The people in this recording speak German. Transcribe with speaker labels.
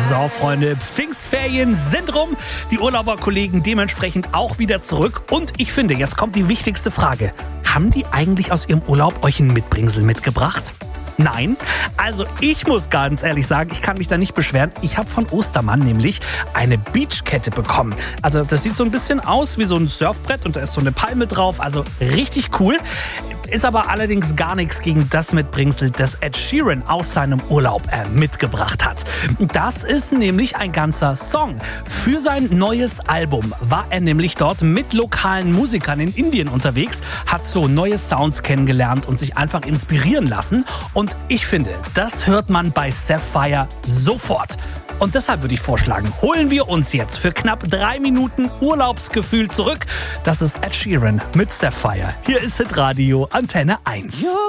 Speaker 1: So, Freunde, Pfingstferien sind rum. Die Urlauberkollegen dementsprechend auch wieder zurück. Und ich finde, jetzt kommt die wichtigste Frage. Haben die eigentlich aus ihrem Urlaub euch ein Mitbringsel mitgebracht? Nein, also ich muss ganz ehrlich sagen, ich kann mich da nicht beschweren. Ich habe von Ostermann nämlich eine Beachkette bekommen. Also das sieht so ein bisschen aus wie so ein Surfbrett und da ist so eine Palme drauf. Also richtig cool. Ist aber allerdings gar nichts gegen das Mitbringsel, das Ed Sheeran aus seinem Urlaub mitgebracht hat. Das ist nämlich ein ganzer Song. Für sein neues Album war er nämlich dort mit lokalen Musikern in Indien unterwegs, hat so neue Sounds kennengelernt und sich einfach inspirieren lassen. Und ich finde, das hört man bei Sapphire sofort. Und deshalb würde ich vorschlagen, holen wir uns jetzt für knapp 3 Minuten Urlaubsgefühl zurück. Das ist Ed Sheeran mit Sapphire. Hier ist Hitradio Antenne 1.